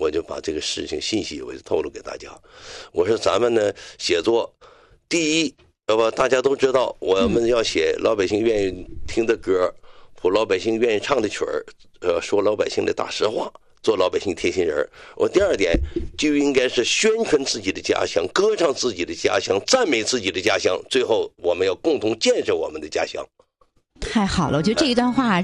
我就把这个事情信息我就透露给大家。我说咱们呢写作，第一，大家都知道我们要写老百姓愿意听的歌，谱老百姓愿意唱的曲儿，说老百姓的大实话，做老百姓贴心人。我第二点就应该是宣传自己的家乡，歌唱自己的家乡，赞美自己的家乡，最后我们要共同建设我们的家乡。 太好了，我觉得这一段话